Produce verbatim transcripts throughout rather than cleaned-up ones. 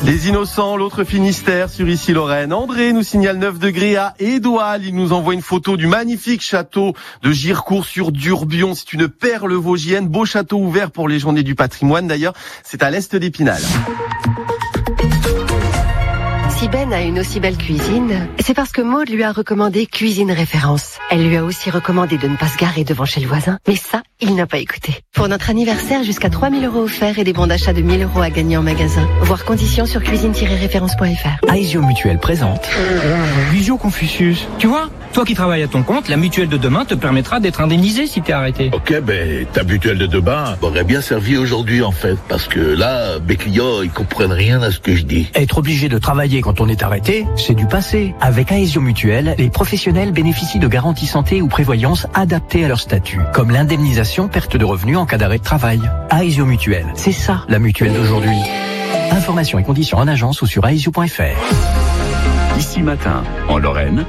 Les Innocents, l'autre Finistère sur Issy-Lorraine. André nous signale neuf degrés à Édoual. Il nous envoie une photo du magnifique château de Girecourt sur Durbion. C'est une perle vosgienne. Beau château ouvert pour les journées du patrimoine. D'ailleurs, c'est à l'est d'Épinal. Si Ben a une aussi belle cuisine, c'est parce que Maude lui a recommandé Cuisine Référence. Elle lui a aussi recommandé de ne pas se garer devant chez le voisin. Mais ça, il n'a pas écouté. Pour notre anniversaire, jusqu'à trois mille euros offerts et des bons d'achat de mille euros à gagner en magasin. Voir conditions sur cuisine tiret référence point f r. Aesio Mutuelle présente Visio Confucius. Tu vois, toi qui travailles à ton compte, la mutuelle de demain te permettra d'être indemnisé si t'es arrêté. Ok, ben ta mutuelle de demain m'aurait bien servi aujourd'hui en fait. Parce que là, mes clients, ils comprennent rien à ce que je dis. Être obligé de travailler quand on est arrêté, c'est du passé. Avec Aesio Mutuelle, les professionnels bénéficient de garanties santé ou prévoyance adaptées à leur statut, comme l'indemnisation perte de revenus en cas d'arrêt de travail. Aesio Mutuelle, c'est ça la mutuelle d'aujourd'hui. Informations et conditions en agence ou sur aesio point f r. Ici Matin, en Lorraine,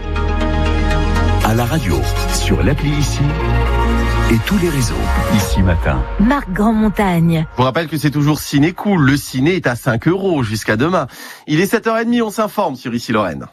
à la radio, sur l'appli Ici et tous les réseaux. Ici Matin. Marc Grandmontagne. Je vous rappelle que c'est toujours Ciné Cool. Le ciné est à cinq euros jusqu'à demain. Il est sept heures trente, on s'informe sur Issy-Lorraine.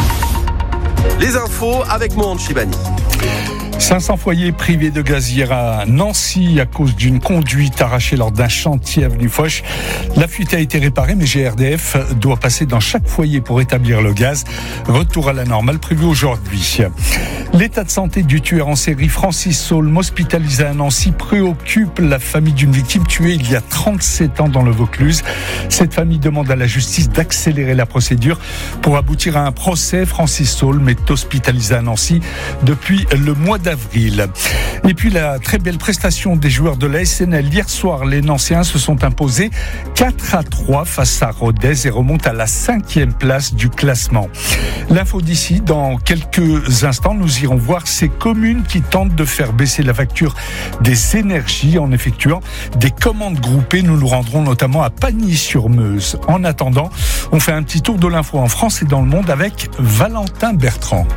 Les infos avec Mohamed Chibani. cinq cents foyers privés de gaz hier à Nancy à cause d'une conduite arrachée lors d'un chantier avenue Foch. La fuite a été réparée, mais G R D F doit passer dans chaque foyer pour établir le gaz. Retour à la normale prévu aujourd'hui. L'état de santé du tueur en série Francis Saulme, hospitalisé à Nancy, préoccupe la famille d'une victime tuée il y a trente-sept ans dans le Vaucluse. Cette famille demande à la justice d'accélérer la procédure pour aboutir à un procès. Francis Saulme est hospitalisé à Nancy depuis le mois d'avril. Et puis la très belle prestation des joueurs de l'A S N L. Hier soir, les Nancéens se sont imposés quatre à trois face à Rodez et remontent à la cinquième place du classement. L'info d'ici, dans quelques instants, nous irons voir ces communes qui tentent de faire baisser la facture des énergies en effectuant des commandes groupées. Nous nous rendrons notamment à Pagny-sur-Meuse. En attendant, on fait un petit tour de l'info en France et dans le monde avec Valentin Bertrand.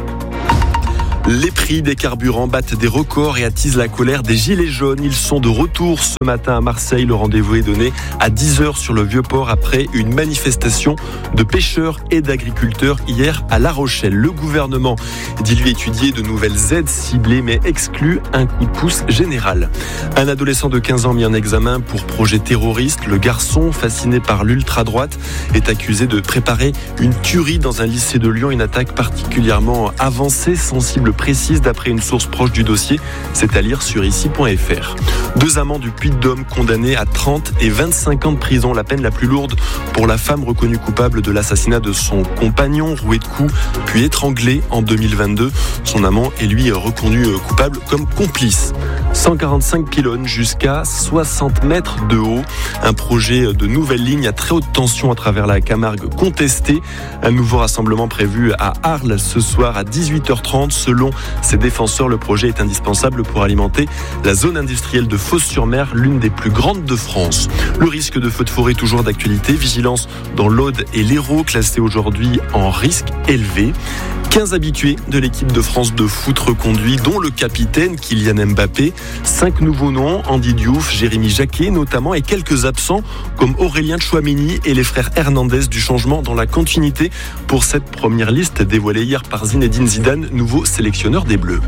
Les prix des carburants battent des records et attisent la colère des gilets jaunes. Ils sont de retour ce matin à Marseille. Le rendez-vous est donné à dix heures sur le Vieux-Port après une manifestation de pêcheurs et d'agriculteurs hier à La Rochelle. Le gouvernement dit lui étudier de nouvelles aides ciblées mais exclut un coup de pouce général. Un adolescent de quinze ans mis en examen pour projet terroriste. Le garçon, fasciné par l'ultra-droite, est accusé de préparer une tuerie dans un lycée de Lyon. Une attaque particulièrement avancée, sensible précise d'après une source proche du dossier, c'est à lire sur ici point f r. Deux amants du Puy-de-Dôme condamnés à trente et vingt-cinq ans de prison, la peine la plus lourde pour la femme reconnue coupable de l'assassinat de son compagnon, roué de coups puis étranglé en deux mille vingt-deux. Son amant est lui reconnu coupable comme complice. cent quarante-cinq pylônes jusqu'à soixante mètres de haut. Un projet de nouvelle ligne à très haute tension à travers la Camargue contesté. Un nouveau rassemblement prévu à Arles ce soir à dix-huit heures trente. Selon ses défenseurs, le projet est indispensable pour alimenter la zone industrielle de Fos-sur-Mer, l'une des plus grandes de France. Le risque de feu de forêt toujours d'actualité. Vigilance dans l'Aude et l'Hérault, classés aujourd'hui en risque élevé. quinze habitués de l'équipe de France de foot reconduits, dont le capitaine Kylian Mbappé. Cinq nouveaux noms, Andy Diouf, Jérémy Jacquet notamment, et quelques absents comme Aurélien Tchouaméni et les frères Hernandez. Du changement dans la continuité pour cette première liste dévoilée hier par Zinedine Zidane, nouveau sélectionneur des Bleus.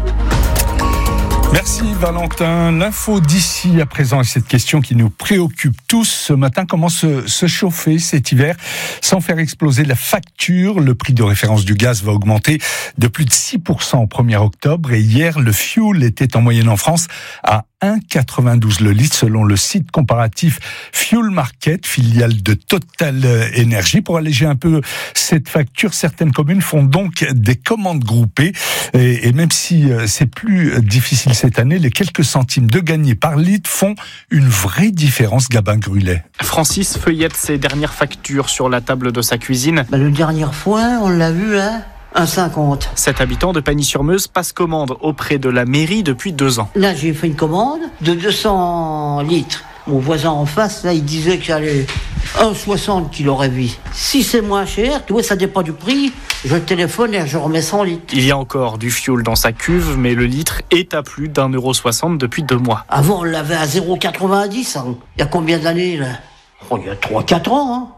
Merci Valentin. L'info d'ici à présent est cette question qui nous préoccupe tous ce matin. Comment se, se chauffer cet hiver sans faire exploser la facture? Le prix de référence du gaz va augmenter de plus de six pour cent au premier octobre et hier, le fioul était en moyenne en France à un virgule quatre-vingt-douze le litre selon le site comparatif Fuel Market, filiale de Total Énergie. Pour alléger un peu cette facture, certaines communes font donc des commandes groupées et, et même si c'est plus difficile cette année, les quelques centimes de gagnés par litre font une vraie différence. Gabin Grulet. Francis feuillette ses dernières factures sur la table de sa cuisine. Bah, le dernier fois, on l'a vu, hein un virgule cinquante. Cet habitant de Pagny-sur-Meuse passe commande auprès de la mairie depuis deux ans. Là, j'ai fait une commande de deux cents litres. Mon voisin en face, là, il disait qu'il allait un virgule soixante qu'il aurait vu. Si c'est moins cher, tu vois, ça dépend du prix. Je téléphone et je remets cent litres. Il y a encore du fioul dans sa cuve, mais le litre est à plus d'un euro soixante depuis deux mois. Avant, on l'avait à zéro virgule quatre-vingt-dix. Hein. Il y a combien d'années, là ? Oh, il y a trois quatre ans. Hein.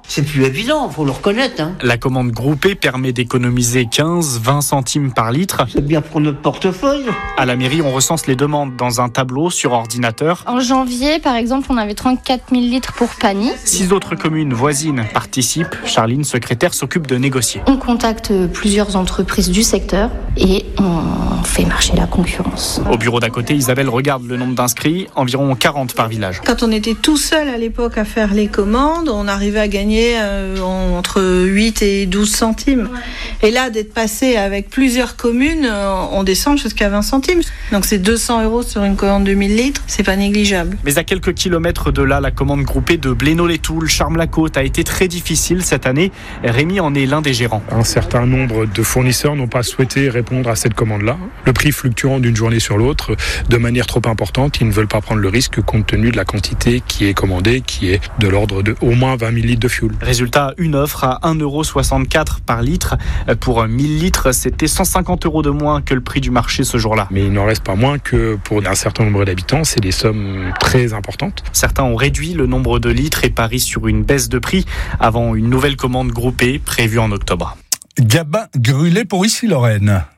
C'est plus évident, faut le reconnaître. Hein. La commande groupée permet d'économiser quinze à vingt centimes par litre. C'est bien pour notre portefeuille. À la mairie, on recense les demandes dans un tableau sur ordinateur. En janvier, par exemple, on avait trente-quatre mille litres pour Pagny. Six autres communes voisines participent. Charline, secrétaire, s'occupe de négocier. On contacte plusieurs entreprises du secteur et on fait marcher la concurrence. Au bureau d'à côté, Isabelle regarde le nombre d'inscrits, environ quarante par village. Quand on était tout seul à l'époque à faire les commandes, on arrivait à gagner euh, entre huit et douze centimes. Et là, d'être passé avec plusieurs communes, euh, on descend jusqu'à vingt centimes. Donc c'est deux cents euros sur une commande de mille litres, c'est pas négligeable. Mais à quelques kilomètres de là, la commande groupée de Blénaud-les-Toules, Charmes-la-Côte a été très difficile cette année. Rémi en est l'un des gérants. Un certain nombre de fournisseurs n'ont pas souhaité répondre à cette commande-là. Le prix fluctuant d'une journée sur l'autre de manière trop importante, ils ne veulent pas prendre le risque compte tenu de la quantité qui est commandée, qui est de l'ordre de au moins vingt mille litres de fuel. Résultat, une offre à un euro soixante-quatre par litre. Pour mille litres, c'était cent cinquante euros de moins que le prix du marché ce jour-là. Mais il n'en reste pas moins que pour un certain nombre d'habitants, c'est des sommes très importantes. Certains ont réduit le nombre de litres et parient sur une baisse de prix avant une nouvelle commande groupée prévue en octobre. Gabin Grulé pour Ici Lorraine.